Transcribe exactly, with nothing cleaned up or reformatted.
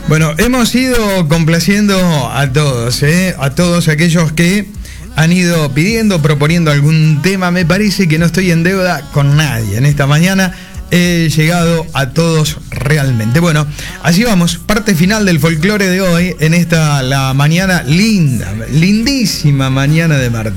Bueno, hemos ido complaciendo a todos, ¿eh? A todos aquellos que han ido pidiendo, proponiendo algún tema. Me parece que no estoy en deuda con nadie en esta mañana. He llegado a todos realmente. Bueno, así vamos, parte final del folclore de hoy, en esta, la mañana linda, lindísima mañana de martes.